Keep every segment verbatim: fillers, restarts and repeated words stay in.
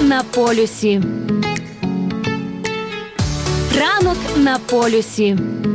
на полюсі. Ранок на полюсі.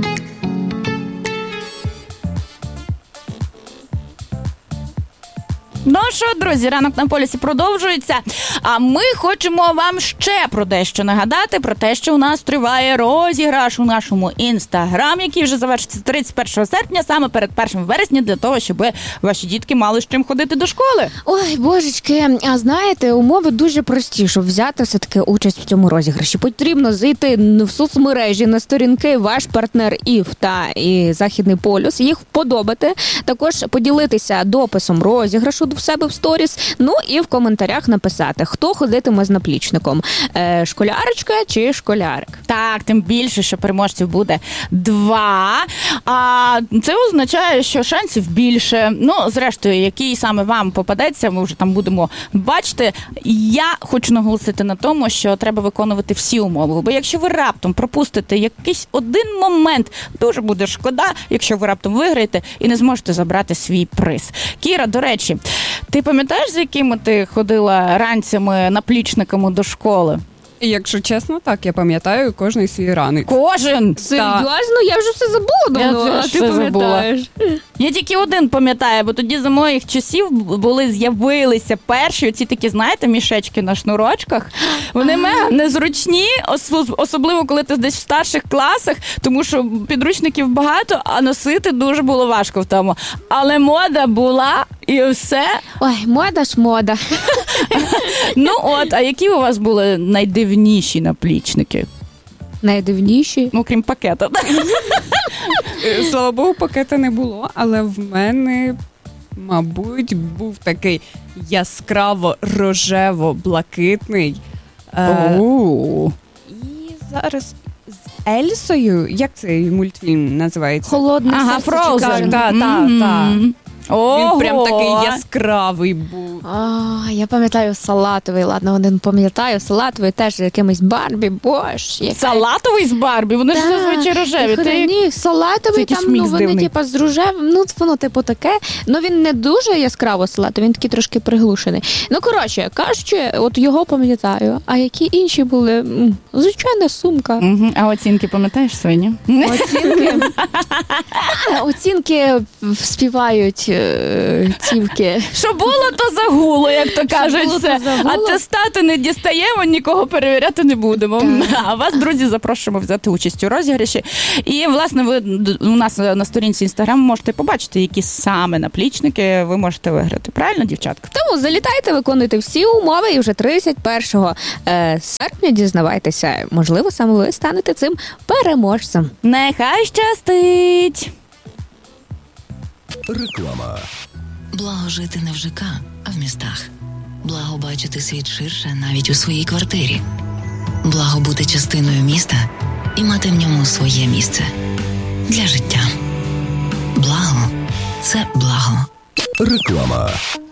Ну що, друзі, ранок на полюсі продовжується. А ми хочемо вам ще про дещо нагадати, про те, що у нас триває розіграш у нашому інстаграм, який вже завершиться тридцять першого серпня, саме перед першим вересня, для того, щоб ваші дітки мали з чим ходити до школи. Ой, божечки, а знаєте, умови дуже прості, щоб взяти все-таки участь в цьому розіграші. Потрібно зайти в соцмережі на сторінки «Ваш партнер ІФ» та і «Західний полюс», їх вподобати, також поділитися дописом розіграшу в себе в сторіс, ну і в коментарях написати, хто ходитиме з наплічником, е, школярочка чи школярик. Так, тим більше, що переможців буде два, а це означає, що шансів більше. Ну, зрештою, який саме вам попадеться, ми вже там будемо бачити. Я хочу наголосити на тому, що треба виконувати всі умови, бо якщо ви раптом пропустите якийсь один момент, дуже буде шкода, якщо ви раптом виграєте і не зможете забрати свій приз. Кіра, до речі, ти пам'ятаєш, з якими ти ходила ранцями наплічниками до школи? Якщо чесно, так, я пам'ятаю кожний свій ранок. Кожен? Серйозно? Я вже все забула давно, Я а ти пам'ятаєш? Я тільки один пам'ятаю, бо тоді за моїх часів були, з'явилися перші оці такі, знаєте, мішечки на шнурочках. Вони мега незручні, особливо коли ти десь в старших класах, тому що підручників багато, а носити дуже було важко в тому. Але мода була і все. Ой, мода ж мода. Ну от, а які у вас були найдивніші наплічники? Найдивніші? Ну, крім пакета. Слава Богу, пакета не було, але в мене, мабуть, був такий яскраво-рожево-блакитний. О. І зараз з Ельсою, як цей мультфільм називається? Холодне ага, серце. Frozen. Так, так, так. Ого. Він прям такий яскравий був. А, я пам'ятаю салатовий, ладно, один пам'ятаю, салатовий теж з якимись Барбі, бож. Яка... Салатовий з Барбі? Вони ж зазвичай рожеві. Ти... Ні, салатовий, там, ну, вони, типа, з рожевим, ну, воно, типу, таке. Ну, він не дуже яскраво салатовий, він такий трошки приглушений. Ну, коротше, кажучи, от його пам'ятаю, а які інші були? Звичайна сумка. Угу. А оцінки пам'ятаєш свині? Оцінки? Оцінки співають цівки. Що було, то загуло, як то кажуть. Було, то загуло. Атестати не дістаємо, нікого перевіряти не будемо. Так. А вас, друзі, запрошуємо взяти участь у розіграші. І, власне, ви у нас на сторінці Інстаграм можете побачити, які саме наплічники ви можете виграти. Правильно, дівчатка? Тому залітайте, виконуйте всі умови і вже тридцять першого серпня дізнавайтеся. Можливо, саме ви станете цим переможцем. Нехай щастить! Реклама. Благо жити не в ЖК, а в містах. Благо бачити світ ширше навіть у своїй квартирі. Благо бути частиною міста і мати в ньому своє місце. Для життя. Благо – це благо. Реклама.